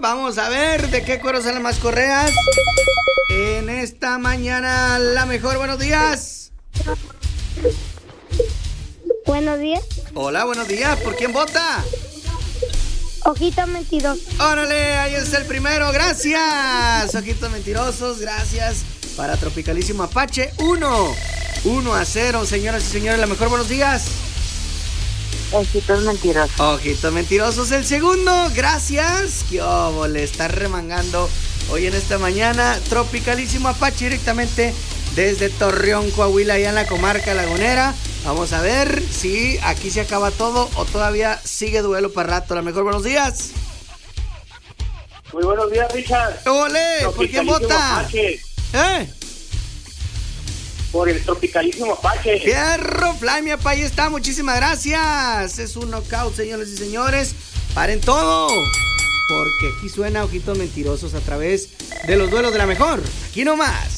Vamos a ver de qué cuero salen más correas. En esta mañana, la mejor. Buenos días. Buenos días. Hola, buenos días. ¿Por quién vota? Ojitos mentirosos. Órale, ahí es el primero. Gracias. Ojitos mentirosos, gracias. Para Tropicalísimo Apache. 1-0, señoras y señores. La mejor, buenos días. Ojitos mentirosos. Ojitos mentirosos, el segundo. Gracias. Qué óvole, está remangando hoy en esta mañana. Tropicalísimo Apache directamente desde Torreón, Coahuila, allá en la comarca lagunera. Vamos a ver si aquí se acaba todo o todavía sigue duelo para rato. La mejor, buenos días. Muy buenos días, Richard. ¡Ole! ¿Por quién vota? Apache. Por el Tropicalísimo Apache. Fierro, Fly, mi papá, ahí está. Muchísimas gracias. Es un knockout, señores y señores. Paren todo, porque aquí suena Ojitos Mentirosos a través de los duelos de la mejor. Aquí nomás.